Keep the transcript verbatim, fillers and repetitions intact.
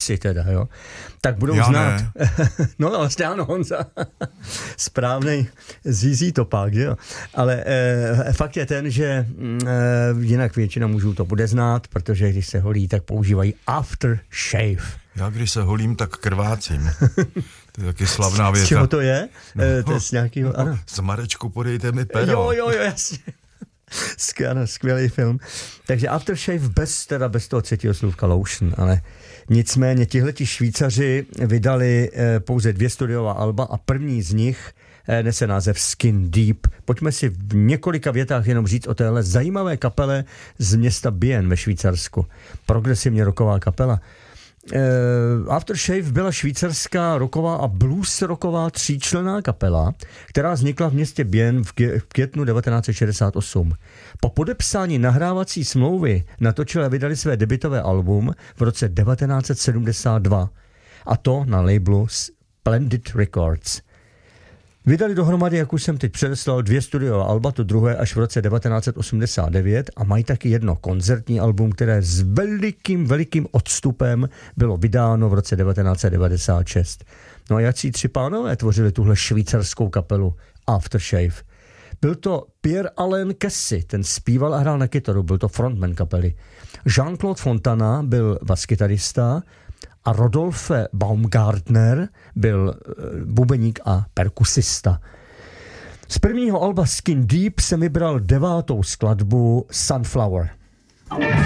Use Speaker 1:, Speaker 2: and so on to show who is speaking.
Speaker 1: Casey teda, jo, tak budou
Speaker 2: Já
Speaker 1: znát.
Speaker 2: Ne.
Speaker 1: No vlastně ano, Honza. Správnej zízí to pak, jo. Ale e, fakt je ten, že e, jinak většina mužů to bude znát, protože když se holí, tak používají aftershave.
Speaker 2: Já když se holím, tak krvácím. To je taky slavná věta.
Speaker 1: Z čeho to je?
Speaker 2: No,
Speaker 1: e, to je z nějakého,
Speaker 2: no,
Speaker 1: ano.
Speaker 2: Z Marečku podejte mi pero.
Speaker 1: Jo, jo, jo, jasně. Ano, skvělý film. Takže aftershave bez, teda bez toho třetího slůvka lotion, ale nicméně tihleti Švýcaři vydali eh, pouze dvě studiová alba a první z nich eh, nese název Skin Deep. Pojďme si v několika větách jenom říct o téhle zajímavé kapele z města Bien ve Švýcarsku. Progresivně rocková kapela. Uh, Aftershave byla švýcarská rocková a blues rocková tříčlenná kapela, která vznikla v městě Bien v, kě- v květnu devatenáct set šedesát osm. Po podepsání nahrávací smlouvy natočili a vydali své debutové album v roce devatenáct set sedmdesát dva, a to na labelu Splendid Records. Vydali dohromady, jak už jsem teď předeslal, dvě studiová alba, to druhé až v roce devatenáct set osmdesát devět, a mají taky jedno koncertní album, které s velikým, velikým odstupem bylo vydáno v roce devatenáct set devadesát šest. No a jací tři pánové tvořili tuhle švýcarskou kapelu Aftershave? Byl to Pierre-Alain Casey, ten zpíval a hrál na kytaru, byl to frontman kapely. Jean-Claude Fontana byl baskytarista a Rodolphe Baumgartner byl bubeník a perkusista. Z prvního alba Skin Deep jsem vybral devátou skladbu Sunflower.